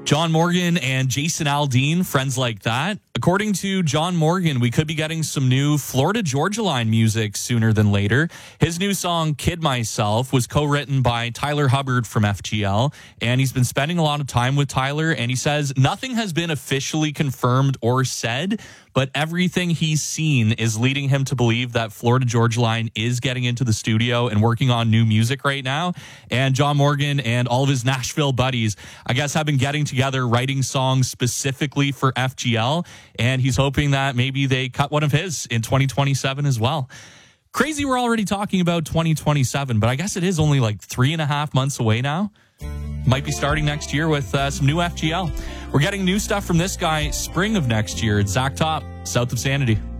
John Morgan and Jason Aldean, Friends Like That. According to John Morgan, we could be getting some new Florida Georgia Line music sooner than later. His new song, Kid Myself, was co-written by Tyler Hubbard from FGL, and he's been spending a lot of time with Tyler, and he says nothing has been officially confirmed or said, but everything he's seen is leading him to believe that Florida Georgia Line is getting into the studio and working on new music right now. And John Morgan and all of his Nashville buddies, I guess, have been getting together, writing songs specifically for FGL. And he's hoping that maybe they cut one of his in 2027 as well. Crazy we're already talking about 2027, but I guess it is only like 3.5 months away now. Might be starting next year with some new FGL. We're getting new stuff from this guy spring of next year. It's Zach Top, South of Sanity.